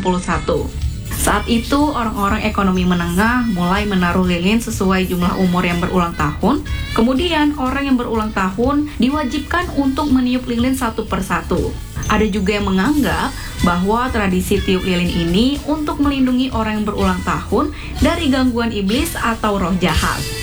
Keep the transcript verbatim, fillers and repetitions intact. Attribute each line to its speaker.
Speaker 1: puluh satu. Saat itu, orang-orang ekonomi menengah mulai menaruh lilin sesuai jumlah umur yang berulang tahun. Kemudian, orang yang berulang tahun diwajibkan untuk meniup lilin satu persatu. Ada juga yang menganggap bahwa tradisi tiup lilin ini untuk melindungi orang yang berulang tahun dari gangguan iblis atau roh jahat.